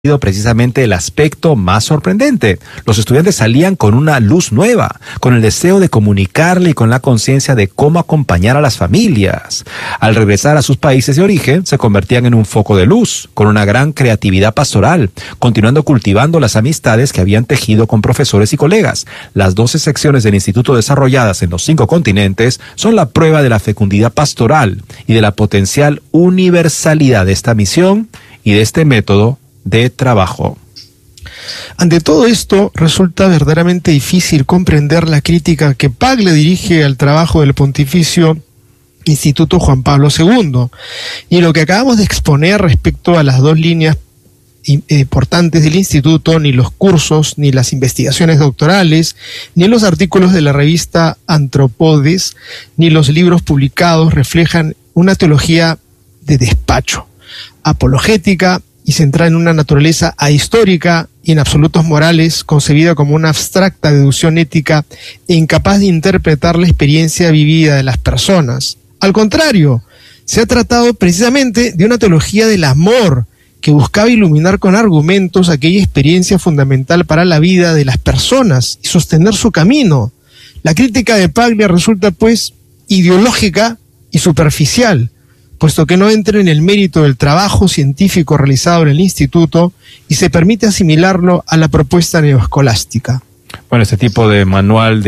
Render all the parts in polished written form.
precisamente el aspecto más sorprendente. Los estudiantes salían con una luz nueva, con el deseo de comunicarle y con la conciencia de cómo acompañar a las familias. Al regresar a sus países de origen, se convertían en un foco de luz, con una gran creatividad pastoral, continuando cultivando las amistades que habían tejido con profesores y colegas. Las 12 secciones del instituto desarrolladas en los 5 continentes son la prueba de la fecundidad pastoral y de la potencial universalidad de esta misión y de este método de trabajo. Ante todo esto, resulta verdaderamente difícil comprender la crítica que Paglia dirige al trabajo del Pontificio Instituto Juan Pablo II. Y lo que acabamos de exponer respecto a las 2 líneas importantes del instituto, ni los cursos, ni las investigaciones doctorales, ni los artículos de la revista Antropodes, ni los libros publicados reflejan una teología de despacho, apologética y centrada en una naturaleza ahistórica y en absolutos morales, concebida como una abstracta deducción ética e incapaz de interpretar la experiencia vivida de las personas. Al contrario, se ha tratado precisamente de una teología del amor que buscaba iluminar con argumentos aquella experiencia fundamental para la vida de las personas y sostener su camino. La crítica de Paglia resulta, pues, ideológica y superficial, puesto que no entra en el mérito del trabajo científico realizado en el instituto y se permite asimilarlo a la propuesta neoescolástica. Bueno, ese tipo de moral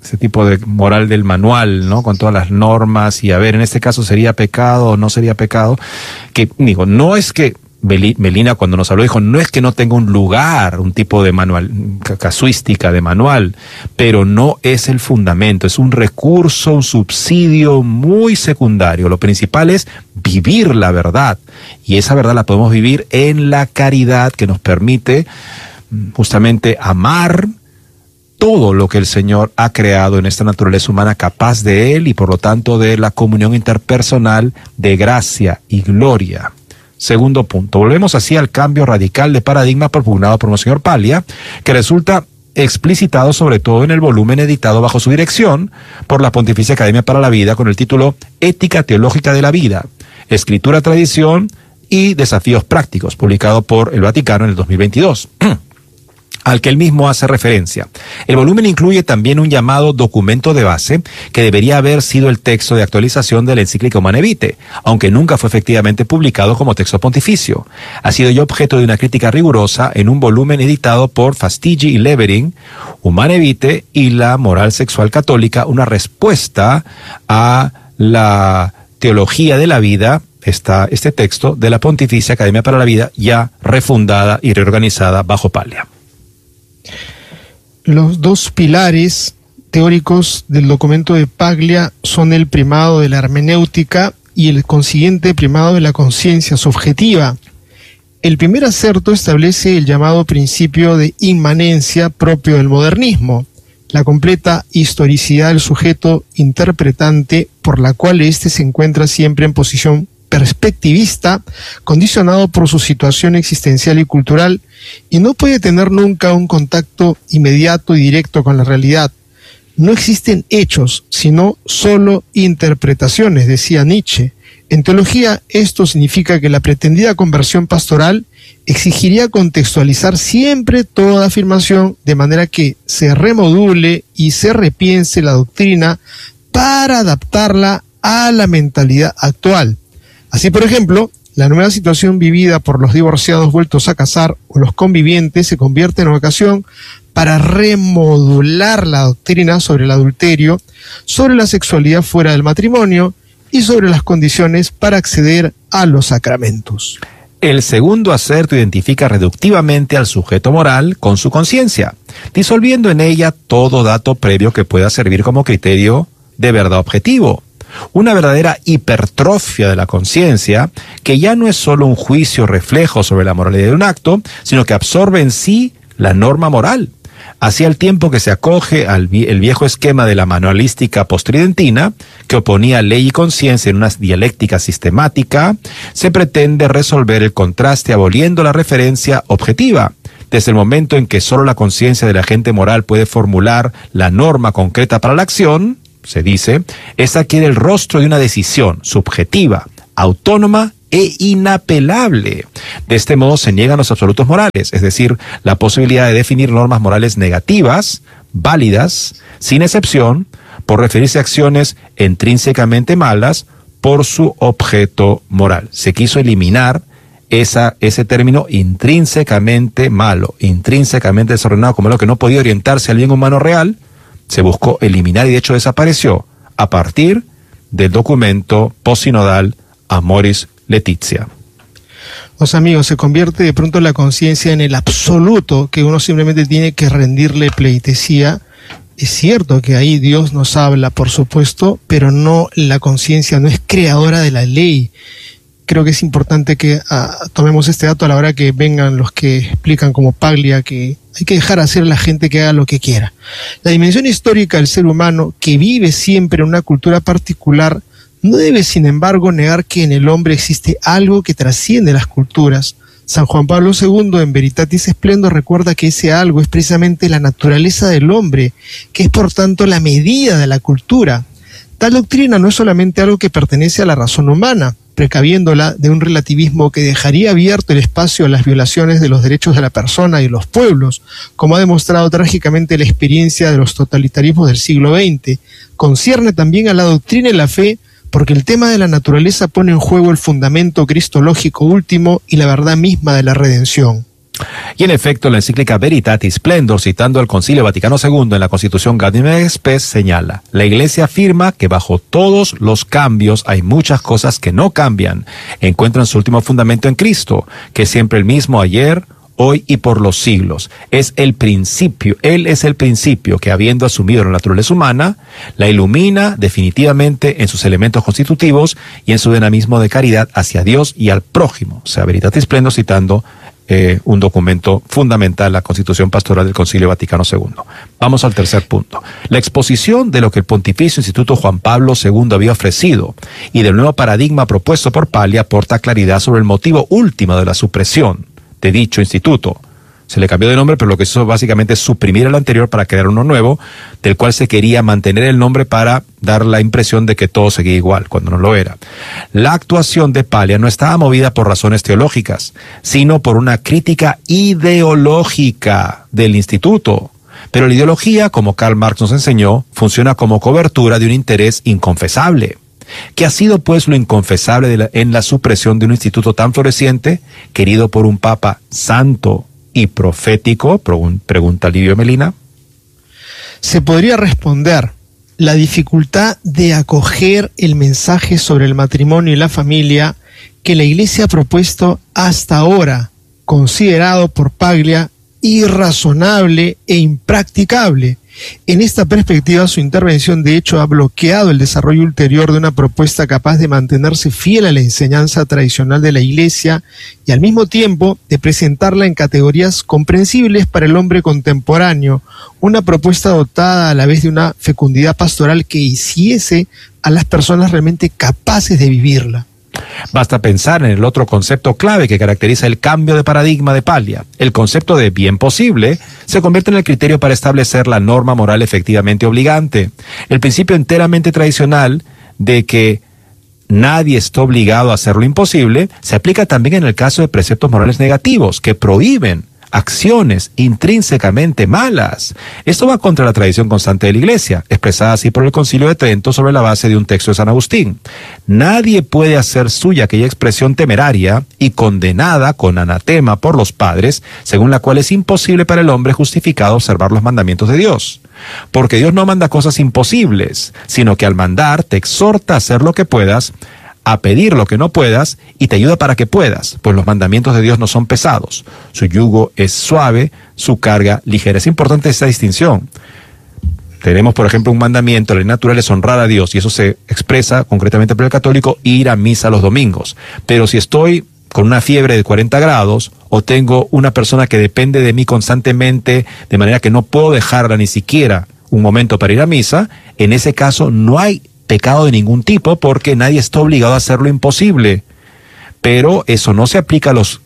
del manual, ¿no? Con todas las normas y a ver, en este caso sería pecado o no sería pecado, que digo, no es que Melina cuando nos habló dijo, no es que no tenga un lugar, un tipo de manual, casuística de manual, pero no es el fundamento, es un recurso, un subsidio muy secundario. Lo principal es vivir la verdad, y esa verdad la podemos vivir en la caridad que nos permite justamente amar todo lo que el Señor ha creado en esta naturaleza humana, capaz de Él y por lo tanto de la comunión interpersonal de gracia y gloria. Segundo punto, volvemos así al cambio radical de paradigma propugnado por Monseñor Paglia, que resulta explicitado sobre todo en el volumen editado bajo su dirección por la Pontificia Academia para la Vida con el título Ética Teológica de la Vida, Escritura, Tradición y Desafíos Prácticos, publicado por el Vaticano en el 2022. Al que él mismo hace referencia. El volumen incluye también un llamado documento de base que debería haber sido el texto de actualización de la encíclica Humane Vitae, aunque nunca fue efectivamente publicado como texto pontificio. Ha sido ya objeto de una crítica rigurosa en un volumen editado por Fastigi y Levering, Humane Vitae y la moral sexual católica, una respuesta a la teología de la vida. Está este texto de la Pontificia Academia para la Vida ya refundada y reorganizada bajo Paglia. Los 2 pilares teóricos del documento de Paglia son el primado de la hermenéutica y el consiguiente primado de la conciencia subjetiva. El primer acerto establece el llamado principio de inmanencia propio del modernismo, la completa historicidad del sujeto interpretante por la cual éste se encuentra siempre en posición perspectivista, condicionado por su situación existencial y cultural, y no puede tener nunca un contacto inmediato y directo con la realidad. No existen hechos, sino solo interpretaciones, decía Nietzsche. En teología, esto significa que la pretendida conversión pastoral exigiría contextualizar siempre toda afirmación de manera que se remodule y se repiense la doctrina para adaptarla a la mentalidad actual. Así, por ejemplo, la nueva situación vivida por los divorciados vueltos a casar o los convivientes se convierte en ocasión para remodular la doctrina sobre el adulterio, sobre la sexualidad fuera del matrimonio y sobre las condiciones para acceder a los sacramentos. El segundo acerto identifica reductivamente al sujeto moral con su conciencia, disolviendo en ella todo dato previo que pueda servir como criterio de verdad objetivo. Una verdadera hipertrofia de la conciencia, que ya no es solo un juicio reflejo sobre la moralidad de un acto, sino que absorbe en sí la norma moral. Así, al tiempo que se acoge al el viejo esquema de la manualística postridentina, que oponía ley y conciencia en una dialéctica sistemática, se pretende resolver el contraste aboliendo la referencia objetiva. Desde el momento en que solo la conciencia del agente moral puede formular la norma concreta para la acción, se dice, esta adquiere el rostro de una decisión subjetiva, autónoma e inapelable. De este modo se niegan los absolutos morales, es decir, la posibilidad de definir normas morales negativas, válidas, sin excepción, por referirse a acciones intrínsecamente malas por su objeto moral. Se quiso eliminar ese término intrínsecamente malo, intrínsecamente desordenado, como lo que no podía orientarse al bien humano real. Se buscó eliminar y de hecho desapareció a partir del documento posinodal Amoris Laetitia. Los amigos, se convierte de pronto la conciencia en el absoluto, que uno simplemente tiene que rendirle pleitesía. Es cierto que ahí Dios nos habla, por supuesto, pero no, la conciencia no es creadora de la ley. Creo que es importante que tomemos este dato a la hora que vengan los que explican como Paglia que hay que dejar hacer a la gente que haga lo que quiera. La dimensión histórica del ser humano, que vive siempre en una cultura particular, no debe, sin embargo, negar que en el hombre existe algo que trasciende las culturas. San Juan Pablo II, en Veritatis Splendor, recuerda que ese algo es precisamente la naturaleza del hombre, que es por tanto la medida de la cultura. Tal doctrina no es solamente algo que pertenece a la razón humana, precaviéndola de un relativismo que dejaría abierto el espacio a las violaciones de los derechos de la persona y de los pueblos, como ha demostrado trágicamente la experiencia de los totalitarismos del siglo XX. Concierne también a la doctrina y la fe, porque el tema de la naturaleza pone en juego el fundamento cristológico último y la verdad misma de la redención. Y en efecto, la encíclica Veritatis Splendor, citando al Concilio Vaticano II en la Constitución Gaudium Spes, señala: la Iglesia afirma que bajo todos los cambios hay muchas cosas que no cambian. Encuentran su último fundamento en Cristo, que es siempre el mismo ayer, hoy y por los siglos. Es el principio, Él es el principio que, habiendo asumido la naturaleza humana, la ilumina definitivamente en sus elementos constitutivos y en su dinamismo de caridad hacia Dios y al prójimo. O sea, Veritatis Splendor citando un documento fundamental, la Constitución Pastoral del Concilio Vaticano II. Vamos al tercer punto. La exposición de lo que el Pontificio Instituto Juan Pablo II había ofrecido y del nuevo paradigma propuesto por Paglia aporta claridad sobre el motivo último de la supresión de dicho instituto. Se le cambió de nombre, pero lo que hizo básicamente es suprimir el anterior para crear uno nuevo, del cual se quería mantener el nombre para dar la impresión de que todo seguía igual, cuando no lo era. La actuación de Paglia no estaba movida por razones teológicas, sino por una crítica ideológica del instituto. Pero la ideología, como Karl Marx nos enseñó, funciona como cobertura de un interés inconfesable. ¿Qué ha sido pues lo inconfesable en la supresión de un instituto tan floreciente, querido por un papa santo y profético? Pregunta Livio Melina. Se podría responder: la dificultad de acoger el mensaje sobre el matrimonio y la familia que la Iglesia ha propuesto hasta ahora, considerado por Paglia irrazonable e impracticable. En esta perspectiva, su intervención de hecho ha bloqueado el desarrollo ulterior de una propuesta capaz de mantenerse fiel a la enseñanza tradicional de la Iglesia y al mismo tiempo de presentarla en categorías comprensibles para el hombre contemporáneo, una propuesta dotada a la vez de una fecundidad pastoral que hiciese a las personas realmente capaces de vivirla. Basta pensar en el otro concepto clave que caracteriza el cambio de paradigma de Paglia. El concepto de bien posible se convierte en el criterio para establecer la norma moral efectivamente obligante. El principio enteramente tradicional de que nadie está obligado a hacer lo imposible se aplica también en el caso de preceptos morales negativos que prohíben acciones intrínsecamente malas. Esto va contra la tradición constante de la Iglesia, expresada así por el Concilio de Trento sobre la base de un texto de San Agustín. Nadie puede hacer suya aquella expresión temeraria y condenada con anatema por los padres, según la cual es imposible para el hombre justificado observar los mandamientos de Dios. Porque Dios no manda cosas imposibles, sino que al mandar te exhorta a hacer lo que puedas, a pedir lo que no puedas y te ayuda para que puedas, pues los mandamientos de Dios no son pesados, su yugo es suave, su carga ligera. Es importante esta distinción. Tenemos, por ejemplo, un mandamiento, la ley natural es honrar a Dios, y eso se expresa concretamente por el católico, ir a misa los domingos. Pero si estoy con una fiebre de 40 grados, o tengo una persona que depende de mí constantemente, de manera que no puedo dejarla ni siquiera un momento para ir a misa, en ese caso no hay pecado de ningún tipo, porque nadie está obligado a hacer lo imposible. Pero eso no se aplica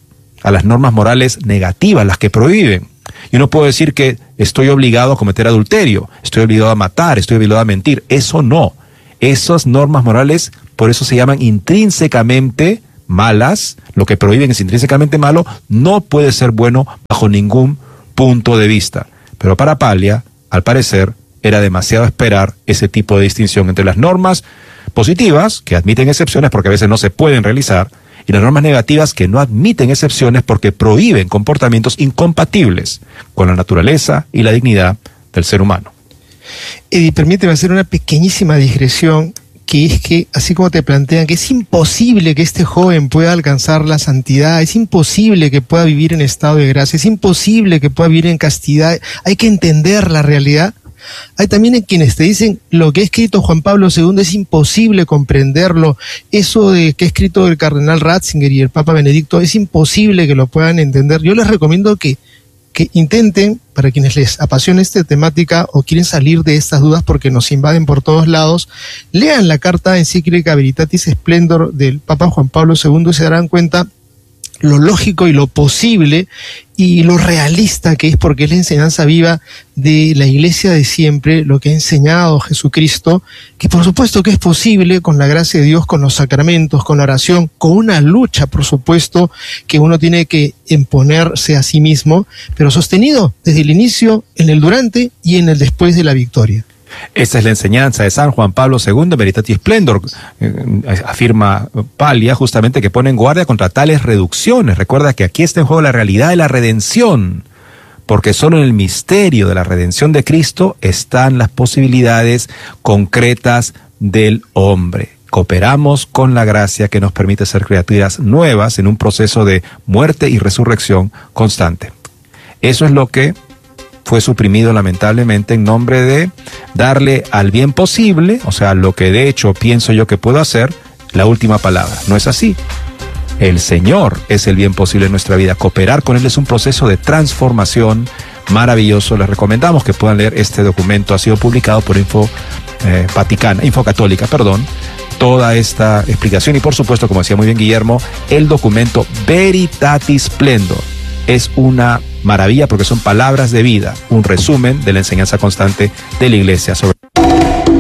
a las normas morales negativas, las que prohíben. Yo no puedo decir que estoy obligado a cometer adulterio, estoy obligado a matar, estoy obligado a mentir. Eso no. Esas normas morales, por eso se llaman intrínsecamente malas, lo que prohíben es intrínsecamente malo, no puede ser bueno bajo ningún punto de vista. Pero para Paglia, al parecer, era demasiado esperar ese tipo de distinción entre las normas positivas, que admiten excepciones porque a veces no se pueden realizar, y las normas negativas que no admiten excepciones porque prohíben comportamientos incompatibles con la naturaleza y la dignidad del ser humano. Eddie, permíteme hacer una pequeñísima digresión, que es que, así como te plantean que es imposible que este joven pueda alcanzar la santidad, es imposible que pueda vivir en estado de gracia, es imposible que pueda vivir en castidad, hay que entender la realidad. Hay también quienes te dicen lo que ha escrito Juan Pablo II es imposible comprenderlo, eso de que ha escrito el cardenal Ratzinger y el Papa Benedicto es imposible que lo puedan entender. Yo les recomiendo que intenten, para quienes les apasiona esta temática o quieren salir de estas dudas porque nos invaden por todos lados, lean la carta encíclica Veritatis Splendor del Papa Juan Pablo II y se darán cuenta lo lógico y lo posible y lo realista que es, porque es la enseñanza viva de la Iglesia de siempre, lo que ha enseñado Jesucristo, que por supuesto que es posible con la gracia de Dios, con los sacramentos, con la oración, con una lucha, por supuesto, que uno tiene que imponerse a sí mismo, pero sostenido desde el inicio, en el durante y en el después de la victoria. Esta es la enseñanza de San Juan Pablo II, Veritatis Splendor. Afirma Paglia justamente que pone en guardia contra tales reducciones. Recuerda que aquí está en juego la realidad de la redención, porque solo en el misterio de la redención de Cristo están las posibilidades concretas del hombre. Cooperamos con la gracia que nos permite ser criaturas nuevas en un proceso de muerte y resurrección constante. Eso es lo que fue suprimido lamentablemente en nombre de darle al bien posible, o sea, lo que de hecho pienso yo que puedo hacer, la última palabra. No es así. El Señor es el bien posible en nuestra vida. Cooperar con Él es un proceso de transformación maravilloso. Les recomendamos que puedan leer este documento. Ha sido publicado por Info Católica, toda esta explicación y por supuesto, como decía muy bien Guillermo, el documento Veritatis Splendor. Es una maravilla porque son palabras de vida, un resumen de la enseñanza constante de la Iglesia sobre